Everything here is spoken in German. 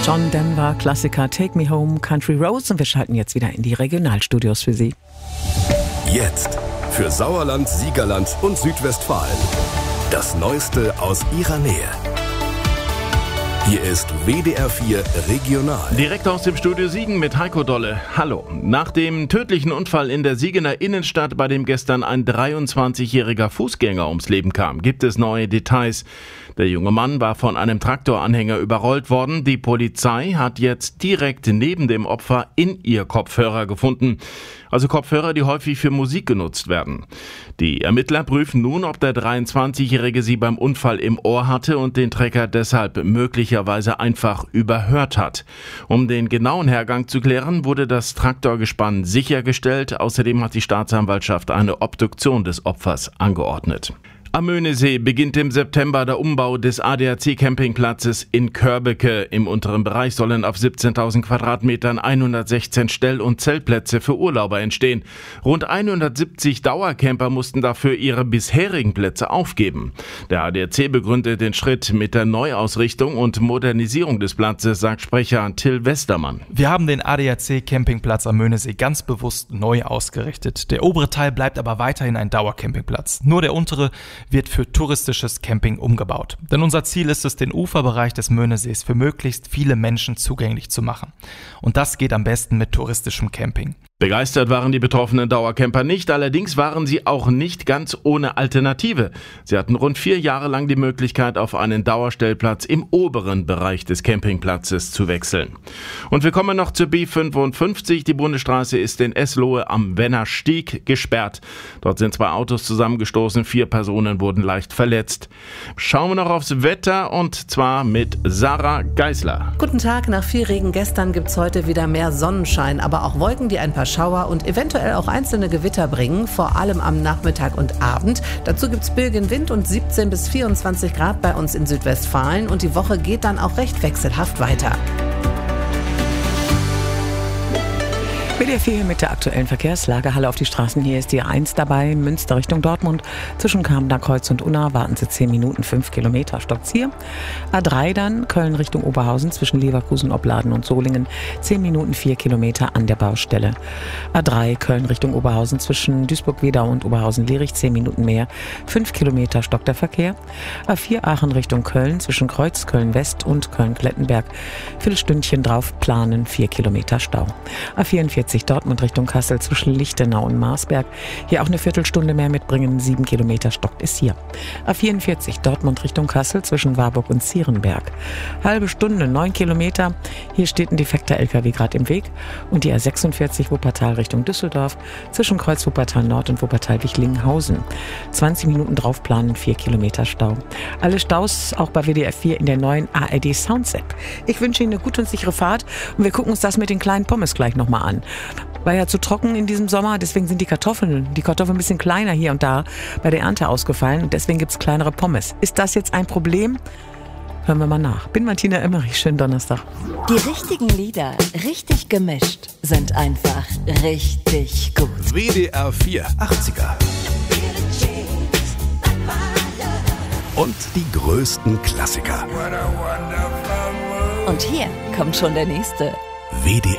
John Denver, Klassiker Take Me Home, Country Roads, und wir schalten jetzt wieder in die Regionalstudios für Sie. Jetzt für Sauerland, Siegerland und Südwestfalen. Das Neueste aus Ihrer Nähe. Hier ist WDR 4 Regional. Direkt aus dem Studio Siegen mit Heiko Dolle. Hallo. Nach dem tödlichen Unfall in der Siegener Innenstadt, bei dem gestern ein 23-jähriger Fußgänger ums Leben kam, gibt es neue Details. Der junge Mann war von einem Traktoranhänger überrollt worden. Die Polizei hat jetzt direkt neben dem Opfer In-Ear Kopfhörer gefunden. Also Kopfhörer, die häufig für Musik genutzt werden. Die Ermittler prüfen nun, ob der 23-Jährige sie beim Unfall im Ohr hatte und den Trecker deshalb möglicherweise einfach überhört hat. Um den genauen Hergang zu klären, wurde das Traktorgespann sichergestellt. Außerdem hat die Staatsanwaltschaft eine Obduktion des Opfers angeordnet. Am Möhnesee beginnt im September der Umbau des ADAC-Campingplatzes in Körbeke. Im unteren Bereich sollen auf 17.000 Quadratmetern 116 Stell- und Zeltplätze für Urlauber entstehen. Rund 170 Dauercamper mussten dafür ihre bisherigen Plätze aufgeben. Der ADAC begründet den Schritt mit der Neuausrichtung und Modernisierung des Platzes, sagt Sprecher Till Westermann. Wir haben den ADAC-Campingplatz am Möhnesee ganz bewusst neu ausgerichtet. Der obere Teil bleibt aber weiterhin ein Dauercampingplatz. Nur der untere wird für touristisches Camping umgebaut. Denn unser Ziel ist es, den Uferbereich des Möhnesees für möglichst viele Menschen zugänglich zu machen. Und das geht am besten mit touristischem Camping. Begeistert waren die betroffenen Dauercamper nicht, allerdings waren sie auch nicht ganz ohne Alternative. Sie hatten rund 4 Jahre lang die Möglichkeit, auf einen Dauerstellplatz im oberen Bereich des Campingplatzes zu wechseln. Und wir kommen noch zur B55. Die Bundesstraße ist in Eslohe am Wennerstieg gesperrt. Dort sind 2 Autos zusammengestoßen, 4 Personen wurden leicht verletzt. Schauen wir noch aufs Wetter, und zwar mit Sarah Geisler. Guten Tag, nach viel Regen gestern gibt's heute wieder mehr Sonnenschein, aber auch Wolken, die ein paar Schauer und eventuell auch einzelne Gewitter bringen, vor allem am Nachmittag und Abend. Dazu gibt's böigen Wind und 17 bis 24 Grad bei uns in Südwestfalen, und die Woche geht dann auch recht wechselhaft weiter. WDR 4 mit der aktuellen Verkehrslage. Halle auf die Straßen. Hier ist die A1 dabei. Münster Richtung Dortmund. Zwischen Kamener Kreuz und Unna warten Sie 10 Minuten, 5 Kilometer. Stoppt's hier. A3 dann Köln Richtung Oberhausen. Zwischen Leverkusen, Opladen und Solingen. 10 Minuten, 4 Kilometer an der Baustelle. A3 Köln Richtung Oberhausen. Zwischen Duisburg-Wedau und Oberhausen-Lierich. 10 Minuten mehr. 5 Kilometer stockt der Verkehr. A4 Aachen Richtung Köln. Zwischen Kreuz, Köln-West und Köln-Klettenberg. Viertelstündchen drauf planen. 4 Kilometer Stau. A44 Dortmund Richtung Kassel zwischen Lichtenau und Marsberg. Hier auch eine Viertelstunde mehr mitbringen. 7 Kilometer stockt es hier. A44 Dortmund Richtung Kassel zwischen Warburg und Zierenberg. Halbe Stunde, 9 Kilometer. Hier steht ein defekter LKW gerade im Weg. Und die A46 Wuppertal Richtung Düsseldorf zwischen Kreuz Wuppertal Nord und Wuppertal-Wichlinghausen. 20 Minuten drauf planen, 4 Kilometer Stau. Alle Staus auch bei WDR 4 in der neuen ARD Sounds App. Ich wünsche Ihnen eine gute und sichere Fahrt, und wir gucken uns das mit den kleinen Pommes gleich nochmal an. War ja zu trocken in diesem Sommer, deswegen sind die Kartoffeln ein bisschen kleiner hier und da bei der Ernte ausgefallen, und deswegen gibt es kleinere Pommes. Ist das jetzt ein Problem? Hören wir mal nach. Bin Martina Emmerich, schönen Donnerstag. Die richtigen Lieder, richtig gemischt, sind einfach richtig gut. WDR 4 80er. Und die größten Klassiker. Und hier kommt schon der nächste. WDR